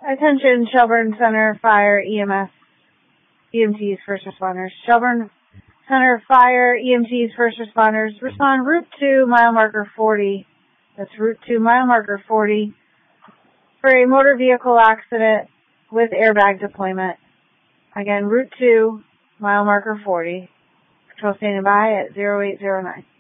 Attention, Shelburne Center Fire EMS, EMTs, first responders. Shelburne Center Fire EMTs, first responders. Respond Route 2, mile marker 40. That's Route 2, mile marker 40. For a motor vehicle accident with airbag deployment. Again, Route 2, mile marker 40. Control standing by at 0809.